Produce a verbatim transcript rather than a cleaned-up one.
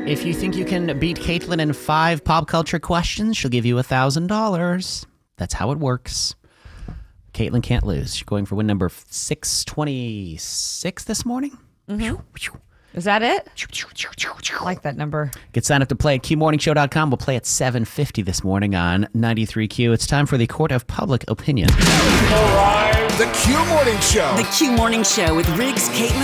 If you think you can beat Caitlin in five pop culture questions, she'll give you one thousand dollars. That's how it works. Caitlin can't lose. She's going for win number six twenty-six this morning. Mm-hmm. Is that it? I like that number. Get signed up to play at Q morning show dot com. We'll play at seven fifty this morning on ninety-three Q. It's time for the Court of Public Opinion. The Q Morning Show. The Q Morning Show with Riggs, Caitlin,